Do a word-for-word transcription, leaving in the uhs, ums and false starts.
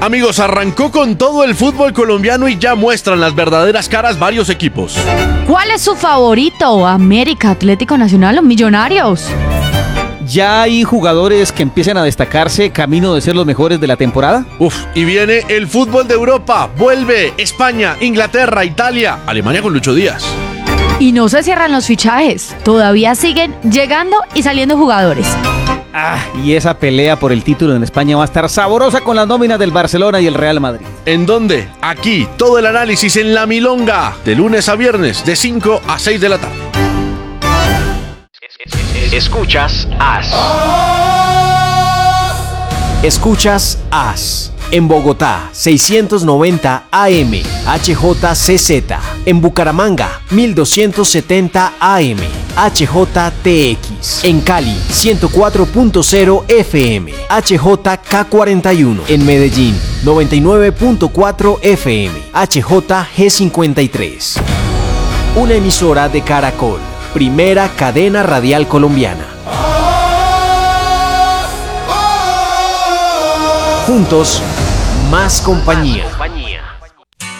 Amigos, arrancó con todo el fútbol colombiano y ya muestran las verdaderas caras varios equipos. ¿Cuál es su favorito? ¿América, Atlético Nacional o Millonarios? ¿Ya hay jugadores que empiezan a destacarse camino de ser los mejores de la temporada? Uf, y viene el fútbol de Europa. Vuelve España, Inglaterra, Italia, Alemania con Lucho Díaz. Y no se cierran los fichajes. Todavía siguen llegando y saliendo jugadores. Ah, y esa pelea por el título en España va a estar sabrosa con las nóminas del Barcelona y el Real Madrid. ¿En dónde? Aquí, todo el análisis en La Milonga, de lunes a viernes, de cinco a seis de la tarde. Escuchas As. Escuchas As. En Bogotá, seiscientos noventa A M, H J C Z. En Bucaramanga, mil doscientos setenta A M, H J T X. En Cali, ciento cuatro punto cero F M, H J K cuarenta y uno. En Medellín, noventa y nueve punto cuatro F M, H J G cincuenta y tres. Una emisora de Caracol, primera cadena radial colombiana. Juntos, más compañía.